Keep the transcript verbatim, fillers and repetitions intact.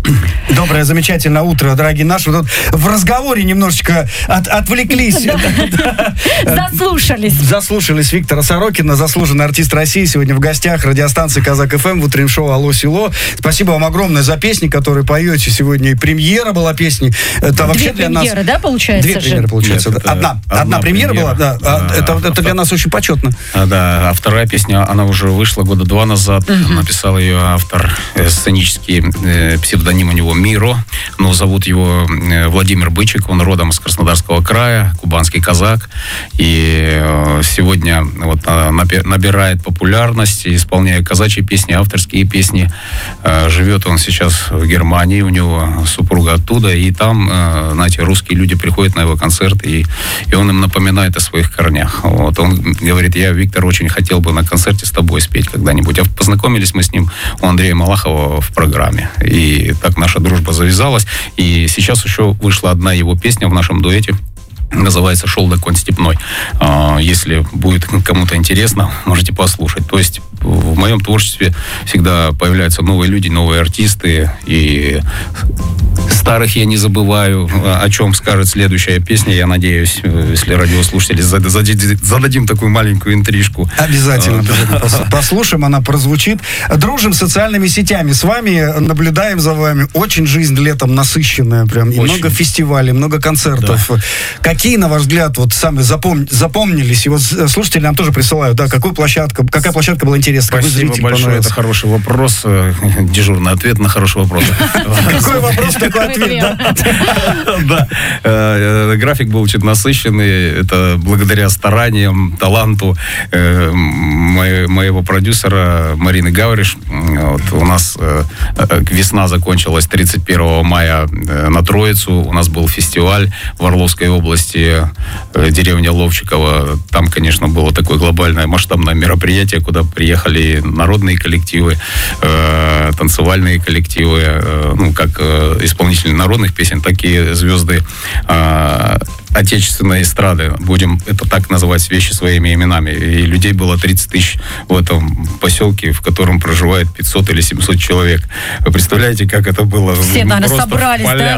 Доброе, замечательное утро, дорогие наши. Вот в разговоре немножечко от, отвлеклись. Заслушались. Заслушались Виктора Сорокина, заслуженный артист России, сегодня в гостях радиостанции Казак эф эм в утреннем шоу «Алло, село». Спасибо вам огромное за песни, которые поете сегодня. И премьера была песни. Это вообще Две для нас... премьеры, да, получается? Две премьеры, получается. Нет, одна. Одна, одна премьера, премьера была, да. А, это, а, это для нас очень почетно. А, да, а вторая песня, она уже вышла года два назад. Uh-huh. Написал ее автор, э, сценический э, псевдоним у него Миро. Но зовут его э, Владимир Бычек. Он родом из Краснодарского края, кубанский казак. И э, сегодня вот, э, набирает популярность, исполняя казачьи песни, авторские песни. Э, живет он сейчас в Германии, у него супруга оттуда. И там, э, знаете, русские люди приходят на его концерт, и, и он им напоминает о своих корнях. Вот, он говорит: я, Виктор, очень хотел бы на концерте с тобой спеть когда-нибудь. А познакомились мы с ним у Андрея Малахова в программе. И так наша дружба завязалась. И сейчас еще вышла одна его песня в нашем дуэте. Называется «Шел до конь степной». Если будет кому-то интересно, можете послушать. То есть в моем творчестве всегда появляются новые люди, новые артисты. И старых я не забываю. О чем скажет следующая песня, я надеюсь, если радиослушатели зададим такую маленькую интрижку. Обязательно послушаем, она прозвучит. Дружим с социальными сетями. С вами, наблюдаем за вами. Очень жизнь летом насыщенная. Прям. И много фестивалей, много концертов. Да. Какие, на ваш взгляд, вот сами запом... запомнились? И вот слушатели нам тоже присылают, да, какую площадка, какая площадка была интересна? Спасибо большое, это хороший вопрос. Дежурный ответ на хороший вопрос. Какой вопрос, такой ответ, да? Да. График был очень насыщенный. Это благодаря стараниям, таланту моего продюсера Марины Гавриш. У нас весна закончилась тридцать первого мая на Троицу. У нас был фестиваль в Орловской области, деревня Ловчиково. Там, конечно, было такое глобальное масштабное мероприятие, куда приехали народные коллективы, э, танцевальные коллективы, э, ну, как э, исполнители народных песен, так и звезды э, отечественной эстрады. Будем это так называть вещи своими именами. И людей было тридцать тысяч в этом поселке, в котором проживает пятьсот или семьсот человек. Вы представляете, как это было? Все, наверное, собрались, да,